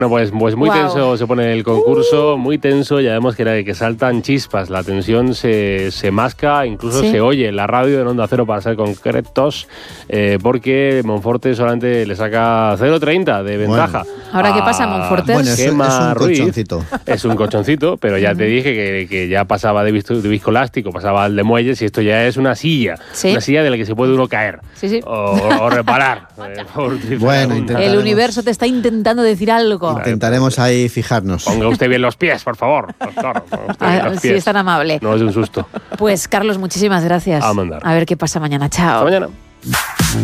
Pues muy tenso se pone el concurso, muy tenso, ya vemos que saltan chispas, la tensión se masca, incluso se oye en la radio en Onda Cero para ser concretos, porque Monforte solamente le saca 0,30 de ventaja. Bueno. ¿Ahora qué pasa, Monforte? Bueno, es un colchoncito. Es un colchoncito, pero ya te dije que ya pasaba de viscoelástico, pasaba al de muelles y esto ya es una silla, una silla de la que se puede uno caer o reparar. Bueno, el universo te está intentando decir algo. Intentaremos ahí fijarnos. Ponga usted bien los pies, por favor. Doctor, sí, es tan amable. No es de un susto. Pues, Carlos, muchísimas gracias. A mandar. A ver qué pasa mañana. Chao. Hasta mañana.